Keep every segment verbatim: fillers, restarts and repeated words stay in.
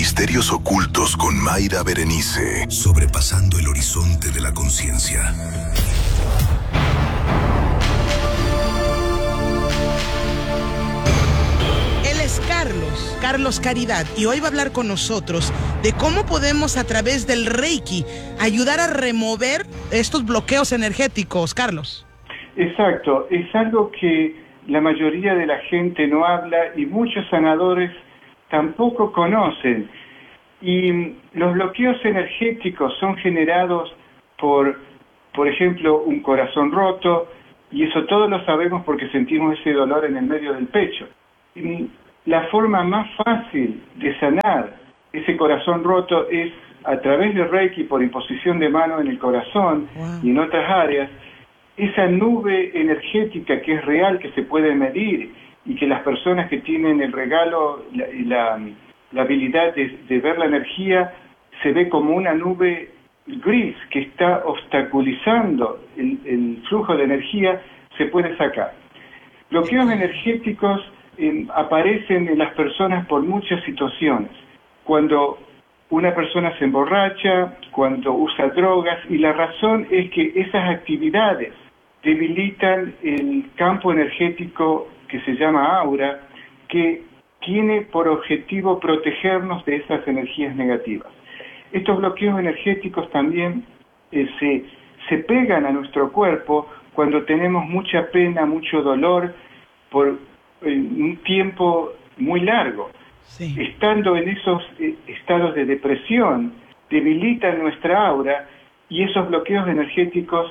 Misterios ocultos con Mayra Berenice. Sobrepasando el horizonte de la conciencia. Él es Carlos, Carlos Caridad, y hoy va a hablar con nosotros de cómo podemos a través del Reiki ayudar a remover estos bloqueos energéticos. Carlos. Exacto, es algo que la mayoría de la gente no habla y muchos sanadores tampoco conocen. Y los bloqueos energéticos son generados por, por ejemplo, un corazón roto, y eso todos lo sabemos porque sentimos ese dolor en el medio del pecho. Y la forma más fácil de sanar ese corazón roto es a través de Reiki, por imposición de mano en el corazón. Wow. Y en otras áreas, esa nube energética que es real, que se puede medir, y que las personas que tienen el regalo y la, la, la habilidad de, de ver la energía, se ve como una nube gris que está obstaculizando el, el flujo de energía, se puede sacar. Bloqueos energéticos eh, aparecen en las personas por muchas situaciones. Cuando una persona se emborracha, cuando usa drogas, y la razón es que esas actividades debilitan el campo energético que se llama aura, que tiene por objetivo protegernos de esas energías negativas. Estos bloqueos energéticos también eh, se, se pegan a nuestro cuerpo cuando tenemos mucha pena, mucho dolor, por eh, un tiempo muy largo. Sí. Estando en esos eh, estados de depresión, debilitan nuestra aura, y esos bloqueos energéticos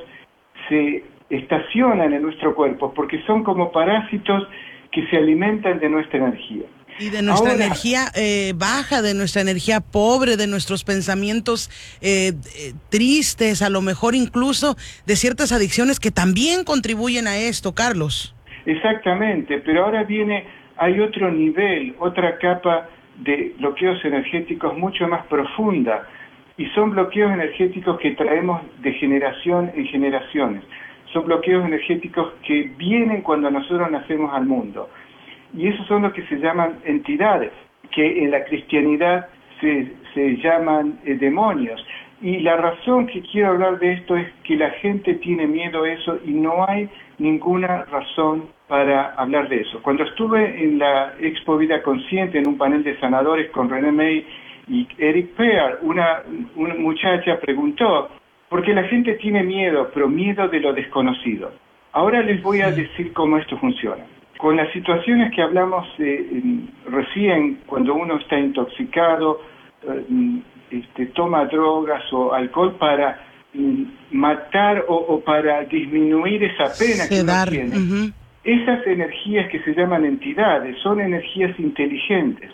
se estacionan en nuestro cuerpo porque son como parásitos que se alimentan de nuestra energía. Y de nuestra Ahora, energía eh, baja, de nuestra energía pobre, de nuestros pensamientos eh, eh, tristes, a lo mejor incluso de ciertas adicciones que también contribuyen a esto, Carlos. Exactamente, pero ahora viene, hay otro nivel, otra capa de bloqueos energéticos mucho más profunda, y son bloqueos energéticos que traemos de generación en generaciones. Son bloqueos energéticos que vienen cuando nosotros nacemos al mundo. Y esos son los que se llaman entidades, que en la cristianidad se, se llaman eh, demonios. Y la razón que quiero hablar de esto es que la gente tiene miedo a eso y no hay ninguna razón para hablar de eso. Cuando estuve en la Expo Vida Consciente, en un panel de sanadores con René May y Eric Pear, una, una muchacha preguntó, porque la gente tiene miedo, pero miedo de lo desconocido. Ahora les voy a decir cómo esto funciona. Con las situaciones que hablamos eh, recién, cuando uno está intoxicado, eh, este, toma drogas o alcohol para eh, matar o, o para disminuir esa pena que uno tiene, uh-huh. Esas energías que se llaman entidades son energías inteligentes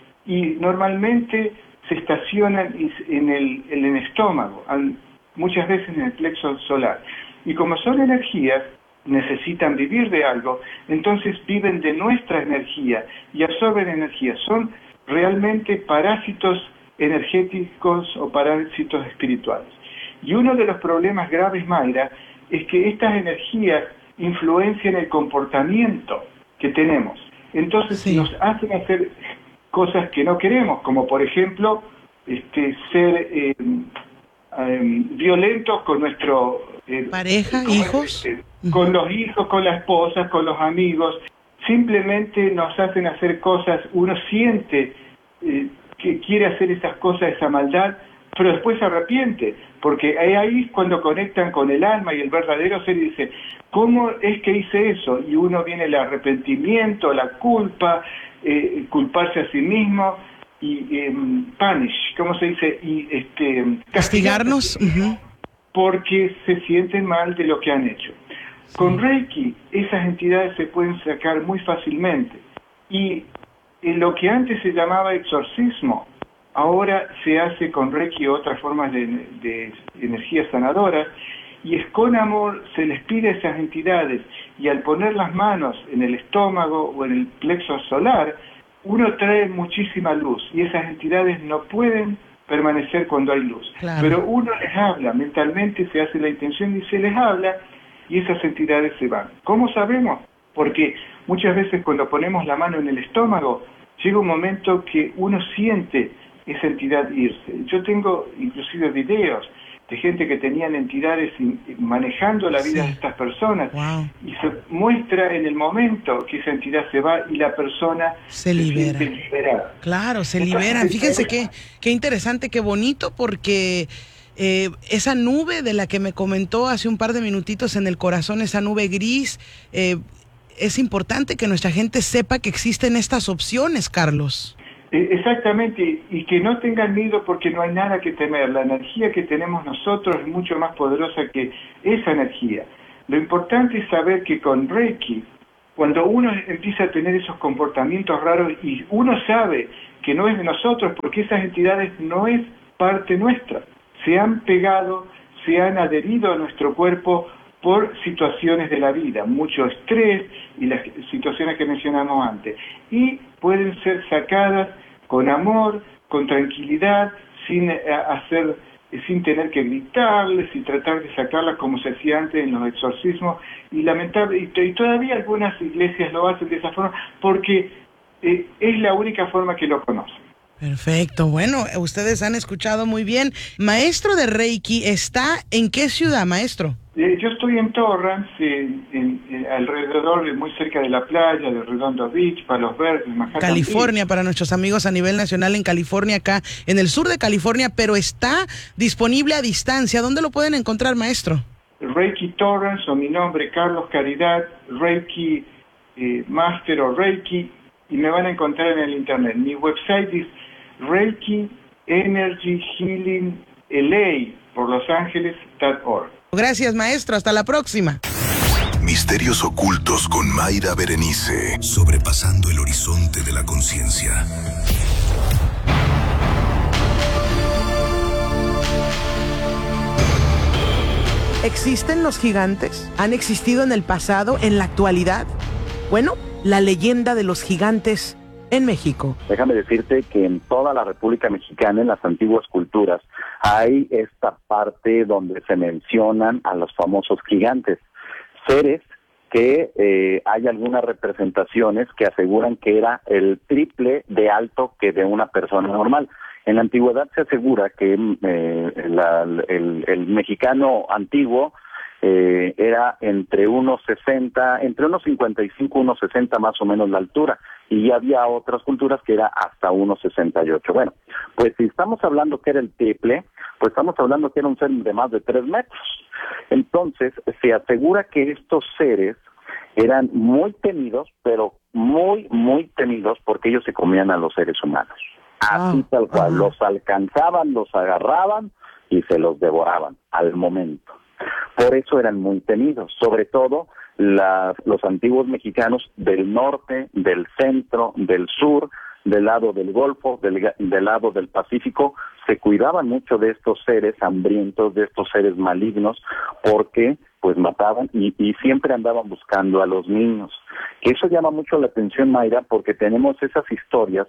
y normalmente se estacionan en el, en el estómago, muchas veces en el plexo solar. Y como son energías, necesitan vivir de algo, entonces viven de nuestra energía y absorben energía. Son realmente parásitos energéticos o parásitos espirituales. Y uno de los problemas graves, Mayra, es que estas energías influencian el comportamiento que tenemos. Entonces sí. Nos hacen hacer cosas que no queremos, como por ejemplo este, ser eh, eh, violentos con nuestro eh, pareja, con, hijos, eh, con los hijos, con las esposas, con los amigos. Simplemente nos hacen hacer cosas, uno siente eh, que quiere hacer esas cosas, esa maldad, pero después se arrepiente, porque ahí es cuando conectan con el alma y el verdadero ser y dice, ¿cómo es que hice eso? Y uno viene el arrepentimiento, la culpa, eh, culparse a sí mismo y eh, punish, ¿cómo se dice? Y este castigarnos, uh-huh. Porque se sienten mal de lo que han hecho. Sí. Con Reiki esas entidades se pueden sacar muy fácilmente y en lo que antes se llamaba exorcismo, ahora se hace con Reiki y otras formas de, de energías sanadoras, y es con amor se les pide a esas entidades, y al poner las manos en el estómago o en el plexo solar, uno trae muchísima luz, y esas entidades no pueden permanecer cuando hay luz. Claro. Pero uno les habla, mentalmente se hace la intención y se les habla, y esas entidades se van. ¿Cómo sabemos? Porque muchas veces cuando ponemos la mano en el estómago, llega un momento que uno siente esa entidad irse. Yo tengo inclusive videos de gente que tenían entidades manejando la vida sí. de estas personas, wow. y se muestra en el momento que esa entidad se va y la persona se, se libera. liberada. Claro, se liberan. Fíjense qué, qué interesante, qué bonito, porque eh, esa nube de la que me comentó hace un par de minutitos en el corazón, esa nube gris, eh, es importante que nuestra gente sepa que existen estas opciones, Carlos. Exactamente, y que no tengan miedo porque no hay nada que temer. La energía que tenemos nosotros es mucho más poderosa que esa energía. Lo importante es saber que con Reiki, cuando uno empieza a tener esos comportamientos raros y uno sabe que no es de nosotros porque esas entidades no es parte nuestra, se han pegado, se han adherido a nuestro cuerpo por situaciones de la vida, mucho estrés y las situaciones que mencionamos antes. Y pueden ser sacadas con amor, con tranquilidad, sin eh, hacer, sin tener que gritarles y tratar de sacarlas como se hacía antes en los exorcismos. Y lamentable, y, y todavía algunas iglesias lo hacen de esa forma porque eh, es la única forma que lo conocen. Perfecto, bueno, ustedes han escuchado muy bien. Maestro de Reiki, ¿está en qué ciudad, maestro? Eh, yo estoy en Torrance, en, en, en, alrededor, muy cerca de la playa, de Redondo Beach, Palos Verdes, Manhattan California, Beach. Para nuestros amigos a nivel nacional en California, acá en el sur de California, pero está disponible a distancia. ¿Dónde lo pueden encontrar, maestro? Reiki Torrance, o mi nombre, Carlos Caridad, Reiki eh, Master o Reiki, y me van a encontrar en el internet. Mi website es Reiki Energy Healing L A por Los Ángeles punto org. Gracias, maestro. Hasta la próxima. Misterios ocultos con Mayra Berenice. Sobrepasando el horizonte de la conciencia. ¿Existen los gigantes? ¿Han existido en el pasado, en la actualidad? Bueno, la leyenda de los gigantes en México. Déjame decirte que en toda la República Mexicana, en las antiguas culturas, hay esta parte donde se mencionan a los famosos gigantes, seres que eh, hay algunas representaciones que aseguran que era el triple de alto que de una persona normal. En la antigüedad se asegura que eh, la, el, el mexicano antiguo eh, era entre unos sesenta, entre unos cincuenta y cinco, unos sesenta más o menos la altura, y había otras culturas que era hasta unos sesenta y ocho. Bueno, pues si estamos hablando que era el triple, pues estamos hablando que era un ser de más de tres metros. Entonces, se asegura que estos seres eran muy temidos, pero muy, muy temidos porque ellos se comían a los seres humanos. Así ah, tal cual, ah. los alcanzaban, los agarraban y se los devoraban al momento. Por eso eran muy temidos, sobre todo las, los antiguos mexicanos del norte, del centro, del sur, del lado del Golfo, del, del lado del Pacífico, se cuidaban mucho de estos seres hambrientos, de estos seres malignos, porque pues mataban y, y siempre andaban buscando a los niños. Eso llama mucho la atención, Mayra, porque tenemos esas historias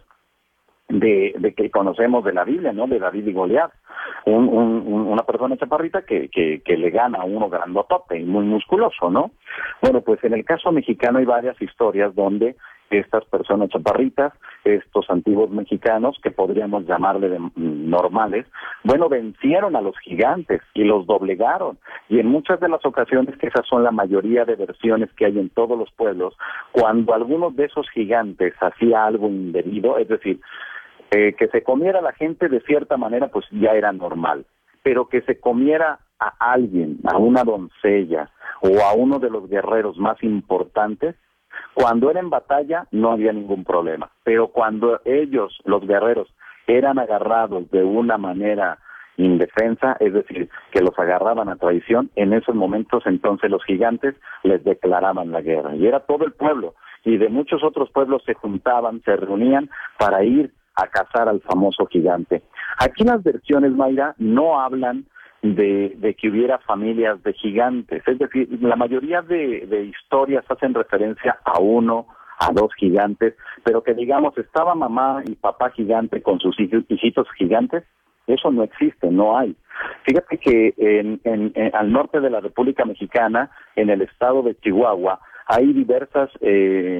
de, de que conocemos de la Biblia, ¿no? De David y Goliat, un, un, una persona chaparrita que, que, que le gana a uno grandotote y muy musculoso, ¿no? Bueno, pues en el caso mexicano hay varias historias donde estas personas chaparritas, estos antiguos mexicanos, que podríamos llamarle de, normales, bueno, vencieron a los gigantes y los doblegaron. Y en muchas de las ocasiones, que esas son la mayoría de versiones que hay en todos los pueblos, cuando algunos de esos gigantes hacía algo indebido, es decir, eh, que se comiera a la gente de cierta manera, pues ya era normal. Pero que se comiera a alguien, a una doncella o a uno de los guerreros más importantes, cuando era en batalla no había ningún problema, pero cuando ellos, los guerreros, eran agarrados de una manera indefensa, es decir, que los agarraban a traición, en esos momentos entonces los gigantes les declaraban la guerra. Y era todo el pueblo, y de muchos otros pueblos se juntaban, se reunían para ir a cazar al famoso gigante. Aquí las versiones, Mayra, no hablan De, de que hubiera familias de gigantes, es decir, la mayoría de, de historias hacen referencia a uno, a dos gigantes, pero que digamos estaba mamá y papá gigante con sus hijitos gigantes, eso no existe, no hay. Fíjate que en, en, en, al norte de la República Mexicana, en el estado de Chihuahua, hay diversas eh,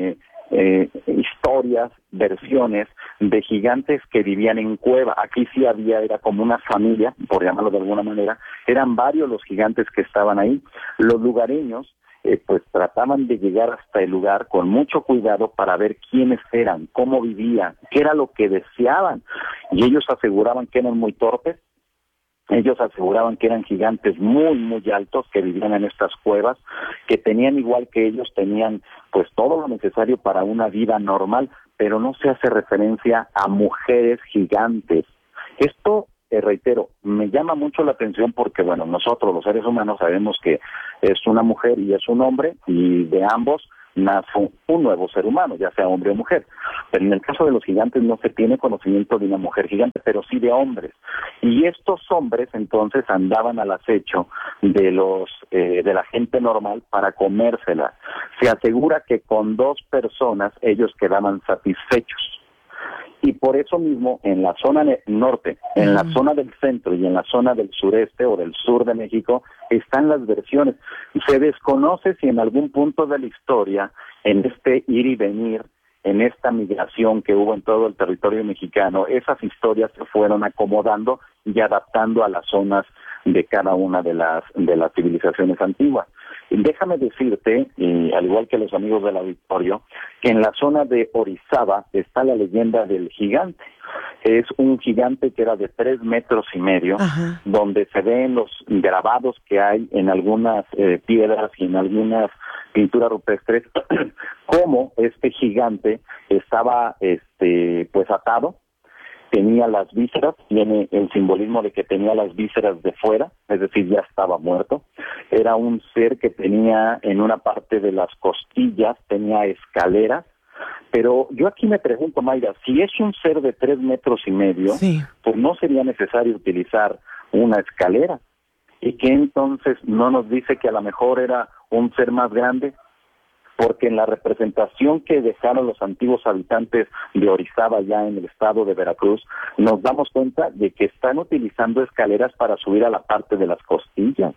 eh, historias, versiones de gigantes que vivían en cueva. Aquí sí había, era como una familia, por llamarlo de alguna manera, eran varios los gigantes que estaban ahí. Los lugareños eh, pues trataban de llegar hasta el lugar con mucho cuidado para ver quiénes eran, cómo vivían, qué era lo que deseaban, y ellos aseguraban que eran muy torpes. Ellos aseguraban que eran gigantes muy, muy altos que vivían en estas cuevas, que tenían igual que ellos, tenían pues todo lo necesario para una vida normal, pero no se hace referencia a mujeres gigantes. Esto, eh, reitero, me llama mucho la atención porque, bueno, nosotros los seres humanos sabemos que es una mujer y es un hombre, y de ambos nace un nuevo ser humano, ya sea hombre o mujer. Pero en el caso de los gigantes no se tiene conocimiento de una mujer gigante, pero sí de hombres. Y estos hombres entonces andaban al acecho de los eh, de la gente normal para comérsela. Se asegura que con dos personas ellos quedaban satisfechos. Y por eso mismo, en la zona norte, en la zona del centro y en la zona del sureste o del sur de México, están las versiones. Se desconoce si en algún punto de la historia, en este ir y venir, en esta migración que hubo en todo el territorio mexicano, esas historias se fueron acomodando y adaptando a las zonas de cada una de las de las civilizaciones antiguas. Déjame decirte, y al igual que los amigos del auditorio, que en la zona de Orizaba está la leyenda del gigante. Es un gigante que era de tres metros y medio, ajá, donde se ven los grabados que hay en algunas eh, piedras y en algunas pinturas rupestres, cómo este gigante estaba este pues atado. Tenía las vísceras, tiene el simbolismo de que tenía las vísceras de fuera, es decir, ya estaba muerto. Era un ser que tenía en una parte de las costillas, tenía escaleras, pero yo aquí me pregunto, Mayra, si es un ser de tres metros y medio, sí, pues no sería necesario utilizar una escalera. ¿Y que entonces no nos dice que a lo mejor era un ser más grande? Porque en la representación que dejaron los antiguos habitantes de Orizaba, ya en el estado de Veracruz, nos damos cuenta de que están utilizando escaleras para subir a la parte de las costillas.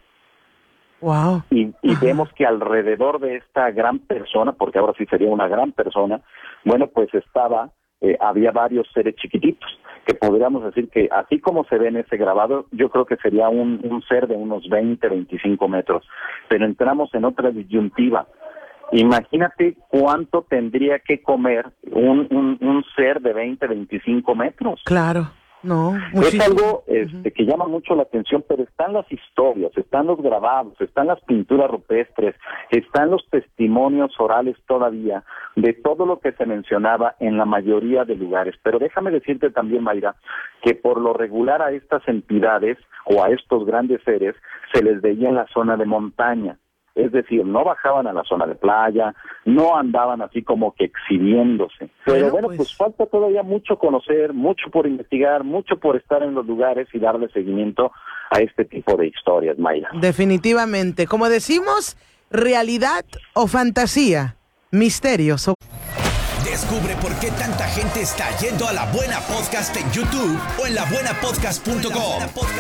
Wow. Y, y vemos que alrededor de esta gran persona, porque ahora sí sería una gran persona, bueno, pues estaba, eh, había varios seres chiquititos, que podríamos decir que así como se ve en ese grabado, yo creo que sería un, un ser de unos veinte, veinticinco metros. Pero entramos en otra disyuntiva. Imagínate cuánto tendría que comer un, un, un ser de veinte, veinticinco metros. Claro, no. Muchísimo. Es algo este, uh-huh. que llama mucho la atención, pero están las historias, están los grabados, están las pinturas rupestres, están los testimonios orales todavía de todo lo que se mencionaba en la mayoría de lugares. Pero déjame decirte también, Mayra, que por lo regular a estas entidades o a estos grandes seres se les veía en la zona de montaña. Es decir, no bajaban a la zona de playa, no andaban así como que exhibiéndose. Pero bueno, bueno pues... pues falta todavía mucho conocer, mucho por investigar, mucho por estar en los lugares y darle seguimiento a este tipo de historias, Mayra. Definitivamente. Como decimos, realidad o fantasía, misterios o... Descubre por qué tanta gente está yendo a La Buena Podcast en YouTube o en la buena podcast punto com.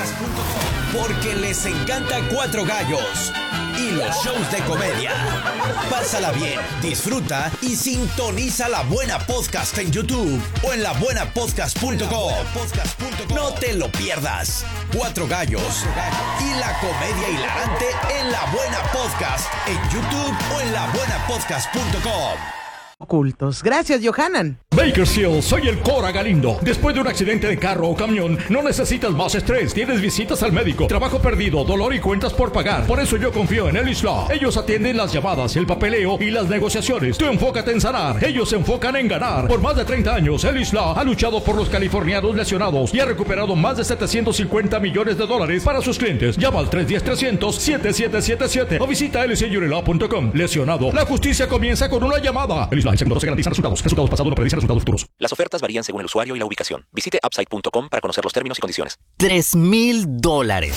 Porque les encanta Cuatro Gallos y los shows de comedia. Pásala bien, disfruta y sintoniza La Buena Podcast en YouTube o en la buena podcast punto com. No te lo pierdas. Cuatro Gallos y la comedia hilarante en La Buena Podcast en YouTube o en la buena podcast punto com. Ocultos. Gracias, Johanan. Bakersfield, soy el Cora Galindo. Después de un accidente de carro o camión, no necesitas más estrés. Tienes visitas al médico, trabajo perdido, dolor y cuentas por pagar. Por eso yo confío en Ellis Law. Ellos atienden las llamadas, el papeleo y las negociaciones. Tú enfócate en sanar. Ellos se enfocan en ganar. Por más de treinta años, Ellis Law ha luchado por los californianos lesionados y ha recuperado más de setecientos cincuenta millones de dólares para sus clientes. Llama al tres uno cero, trescientos, setenta y siete setenta y siete o visita ellis injury law punto com. Lesionado, la justicia comienza con una llamada. Ellis Law, el seguro se garantiza resultados. Resultados pasados no predicen resultados futuros. Las ofertas varían según el usuario y la ubicación. Visite upside punto com para conocer los términos y condiciones. Tres mil dólares.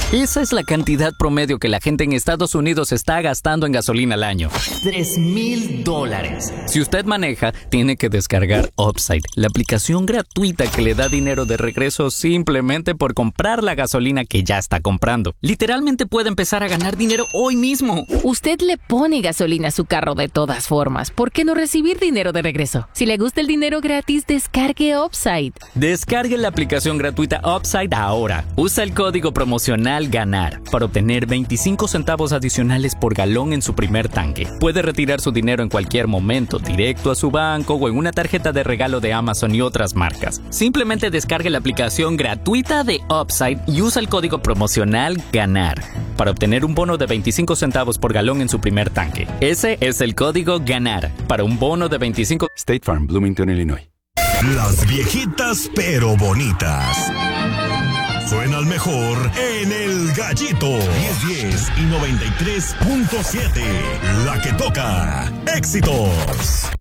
Esa es la cantidad promedio que la gente en Estados Unidos está gastando en gasolina al año. Tres mil dólares. Si usted maneja, tiene que descargar Upside, la aplicación gratuita que le da dinero de regreso simplemente por comprar la gasolina que ya está comprando. Literalmente puede empezar a ganar dinero hoy mismo. Usted le pone gasolina a su carro de todas formas. ¿Por qué no recibir dinero de regreso? Si le gusta el dinero gratis, descargue Upside. Descargue la aplicación gratuita Upside ahora. Usa el código promocional GANAR para obtener veinticinco centavos adicionales por galón en su primer tanque. Puede retirar su dinero en cualquier momento, directo a su banco o en una tarjeta de regalo de Amazon y otras marcas. Simplemente descargue la aplicación gratuita de Upside y usa el código promocional GANAR para obtener un bono de veinticinco centavos por galón en su primer tanque. Ese es el código GANAR para un bono de veinticinco... State Farm, Bloomington, Illinois. Las viejitas pero bonitas. Suenan mejor en El Gallito. diez diez y noventa y tres punto siete. La que toca. Éxitos.